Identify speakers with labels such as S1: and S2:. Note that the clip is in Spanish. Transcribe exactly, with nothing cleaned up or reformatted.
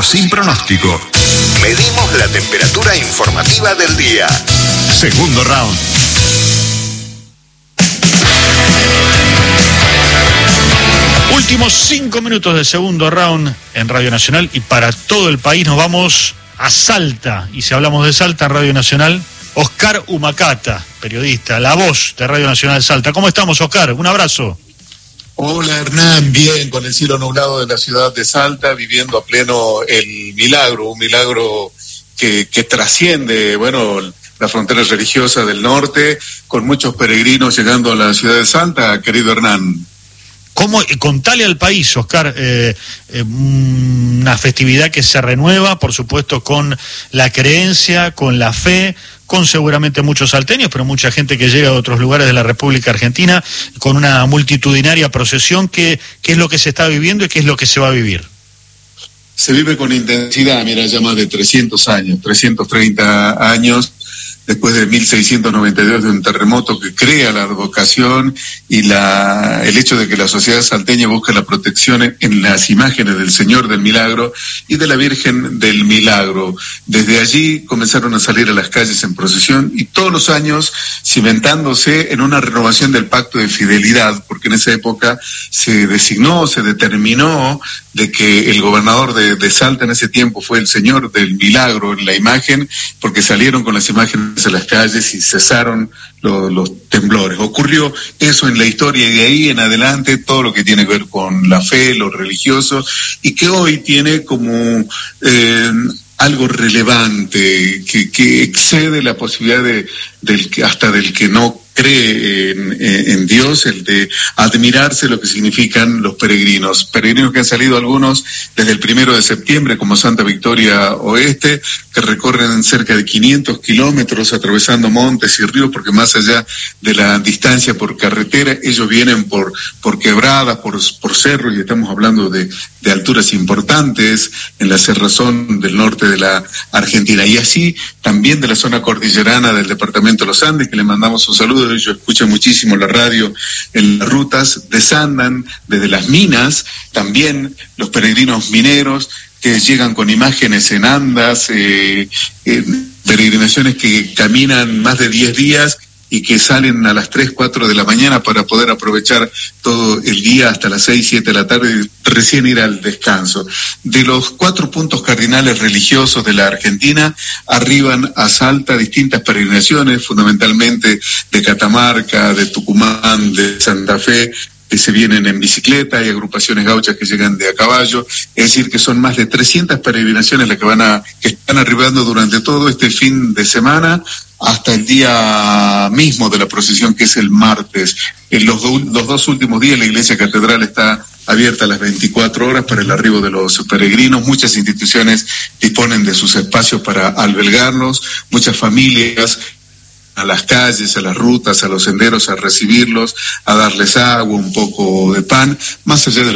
S1: sin pronóstico.
S2: Medimos la temperatura informativa del día.
S1: Segundo round.
S3: Últimos cinco minutos del segundo round en Radio Nacional y para todo el país nos vamos a Salta. Y si hablamos de Salta en Radio Nacional, Oscar Humacata, periodista, la voz de Radio Nacional Salta. ¿Cómo estamos, Oscar? Un abrazo.
S4: Hola, Hernán, bien, con el cielo nublado de la ciudad de Salta, viviendo a pleno el milagro, un milagro que, que trasciende, bueno, la frontera religiosa del norte, con muchos peregrinos llegando a la ciudad de Salta, querido Hernán.
S3: ¿Cómo, contale al país, Oscar, eh, eh, una festividad que se renueva, por supuesto, con la creencia, con la fe, con seguramente muchos salteños, pero mucha gente que llega de otros lugares de la República Argentina, con una multitudinaria procesión. ¿Qué, qué es lo que se está viviendo y qué es lo que se va a vivir?
S4: Se vive con intensidad, mira, ya más de trescientos años, trescientos treinta años, después de mil seiscientos noventa y dos, de un terremoto que crea la advocación y la el hecho de que la sociedad salteña busca la protección en, en las imágenes del Señor del Milagro y de la Virgen del Milagro. Desde allí comenzaron a salir a las calles en procesión y todos los años cimentándose en una renovación del pacto de fidelidad, porque en esa época se designó, se determinó de que el gobernador de, de Salta en ese tiempo fue el Señor del Milagro en la imagen, porque salieron con las imágenes a las calles y cesaron lo, los temblores. Ocurrió eso en la historia y de ahí en adelante todo lo que tiene que ver con la fe, lo religioso, y que hoy tiene como eh, algo relevante que, que excede la posibilidad de, del que, hasta del que no cree en, en, en Dios, el de admirarse lo que significan los peregrinos. Peregrinos que han salido algunos desde el primero de septiembre, como Santa Victoria Oeste, que recorren cerca de quinientos kilómetros atravesando montes y ríos, porque más allá de la distancia por carretera, ellos vienen por, por quebradas, por, por cerros, y estamos hablando de, de alturas importantes en la cerrazón del norte de la Argentina. Y así también de la zona cordillerana del departamento de los Andes, que le mandamos un saludo. Ellos escuchan muchísimo la radio en las rutas, desandan desde las minas, también los peregrinos mineros que llegan con imágenes en andas, eh, eh, peregrinaciones que caminan más de diez días y que salen a las tres, cuatro de la mañana para poder aprovechar todo el día hasta las seis, siete de la tarde y recién ir al descanso. De los cuatro puntos cardinales religiosos de la Argentina, arriban a Salta distintas peregrinaciones, fundamentalmente de Catamarca, de Tucumán, de Santa Fe, que se vienen en bicicleta, hay agrupaciones gauchas que llegan de a caballo, es decir, que son más de trescientas peregrinaciones las que van a, que están arribando durante todo este fin de semana, hasta el día mismo de la procesión, que es el martes. En los, do, los dos últimos días la iglesia catedral está abierta a las veinticuatro horas para el arribo de los peregrinos. Muchas instituciones disponen de sus espacios para albergarlos, muchas familias a las calles, a las rutas, a los senderos, a recibirlos, a darles agua, un poco de pan, más allá de